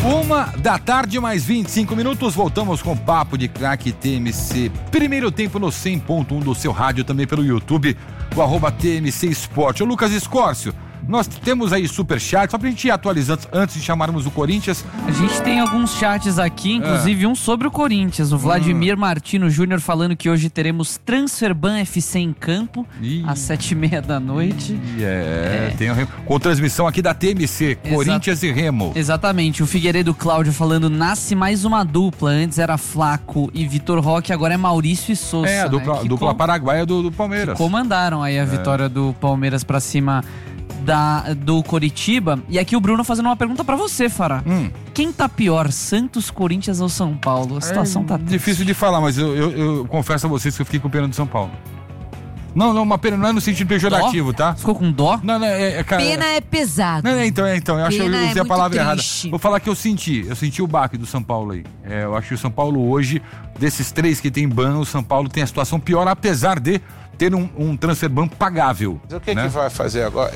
1h mais 25 minutos, voltamos com o Papo de Craque TMC. Primeiro tempo no 100.1 do seu rádio, também pelo YouTube, o @TMC Esporte. Ô Lucas Escórcio, nós temos aí superchat, só pra gente ir atualizando antes de chamarmos o Corinthians. A gente tem alguns chats aqui, inclusive um sobre o Corinthians. O Vladimir Martino Júnior falando que hoje teremos Transferban FC em campo, às 7h30 da noite. Tem com transmissão aqui da TMC, Corinthians e Remo. Exatamente, o Figueiredo Cláudio falando, nasce mais uma dupla, antes era Flaco e Vitor Roque, agora é Maurício e Sousa. Dupla paraguaia do Palmeiras. Comandaram aí a vitória do Palmeiras pra cima do Coritiba. E aqui o Bruno fazendo uma pergunta pra você, Fará. Quem tá pior, Santos, Corinthians ou São Paulo? A situação tá difícil de falar, mas eu confesso a vocês que eu fiquei com pena do São Paulo. Não, uma pena não é no sentido pejorativo, dó? tá? Ficou com dó? Não, cara, pena é pesado. Então, eu acho que eu usei a palavra errada. Triste. Vou falar que eu senti o baque do São Paulo aí. Eu acho que o São Paulo hoje, desses 3 que tem ban, o São Paulo tem a situação pior, apesar de ter um transferban pagável. Mas o que vai fazer agora?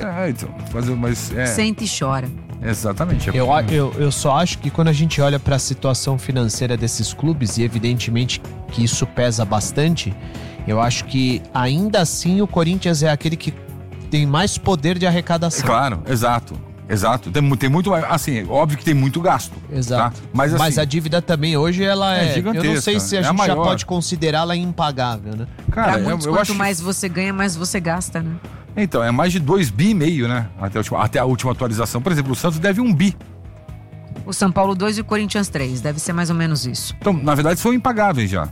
Sente e chora. Exatamente. Eu só acho que quando a gente olha para a situação financeira desses clubes, e evidentemente que isso pesa bastante, eu acho que ainda assim o Corinthians é aquele que tem mais poder de arrecadação. Claro, exato. Tem muito, assim, óbvio que tem muito gasto. Exato. Tá? Mas, assim, mas a dívida também hoje ela é gigantesca. Eu não sei se a gente já pode considerá-la impagável, né? Cara, pra muitos, quanto mais você ganha, mais você gasta, né? Então, é mais de 2,5 bi, né? Até a última atualização. Por exemplo, o Santos deve 1 bi. O São Paulo 2 e o Corinthians 3. Deve ser mais ou menos isso. Então, na verdade, são impagáveis já.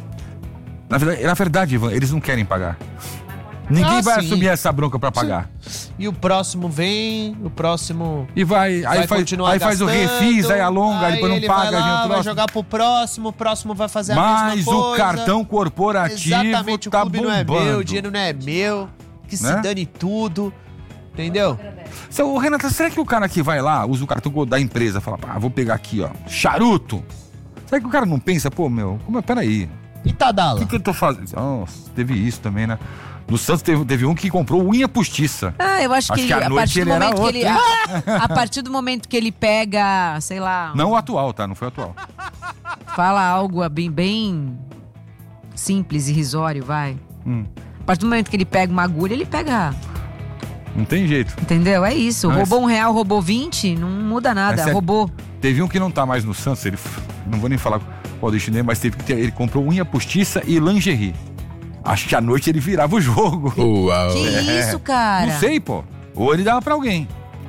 Na verdade, Ivan, eles não querem pagar. Ninguém vai assumir essa bronca pra pagar. E o próximo vem, E aí faz o refis, aí alonga, aí depois não paga, vai jogar pro próximo, o próximo vai fazer a mesma coisa. Mas o cartão corporativo exatamente, tá o clube bombando. Não é meu, o dinheiro não é meu, que se dane tudo, entendeu? Ô, Renata, será que o cara que vai lá, usa o cartão da empresa, fala, vou pegar aqui, ó, charuto? Será que o cara não pensa, peraí. E Tadala? O que eu tô fazendo? Nossa, teve isso também, né? No Santos teve um que comprou unha postiça. Eu acho que a partir do momento que ele a partir do momento que ele pega, sei lá... Não o atual, tá? Não foi o atual. Fala algo bem simples, irrisório, vai. A partir do momento que ele pega uma agulha, ele pega... Não tem jeito. Entendeu? É isso. Roubou R$1, roubou 20, não muda nada. Roubou. Teve um que não tá mais no Santos, não vou nem falar qual destino, mas ele comprou unha postiça e lingerie. Acho que à noite ele virava o jogo. Uau. Que isso, cara? Não sei, pô. Ou ele dava pra alguém.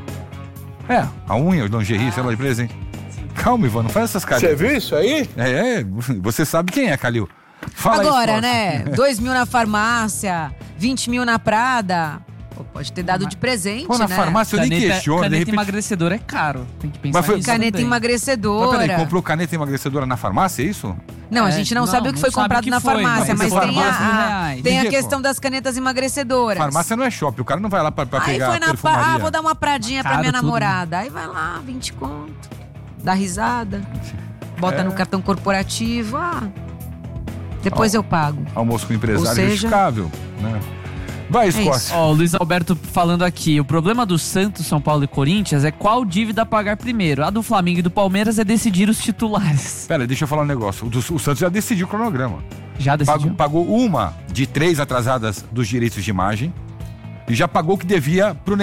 A unha, o lingerie, sei lá, de presente. Calma, Ivan, não faz essas caras. Você viu isso aí? Você sabe quem é, Calil. Fala agora, né? 2 mil na farmácia, 20 mil na Prada. Pode ter dado de presente, na farmácia eu nem questiono. Caneta emagrecedora é caro. Tem que pensar nisso. Caneta emagrecedora. Mas peraí, comprou caneta emagrecedora na farmácia, é isso? Não, a gente não sabe o que foi comprado na farmácia, mas tem a questão das canetas emagrecedoras. Farmácia não é shopping, o cara não vai lá pra pegar foi perfumaria. vou dar uma pradinha pra minha namorada. Aí vai lá, 20 conto, dá risada, bota no cartão corporativo, depois eu pago. Almoço com empresário justificável, né? Vai, Escócia. O Luiz Alberto falando aqui, o problema do Santos, São Paulo e Corinthians é qual dívida pagar primeiro. A do Flamengo e do Palmeiras é decidir os titulares. Pera, deixa eu falar um negócio. O Santos já decidiu o cronograma. Já decidiu? Pagou uma de 3 atrasadas dos direitos de imagem e já pagou o que devia pro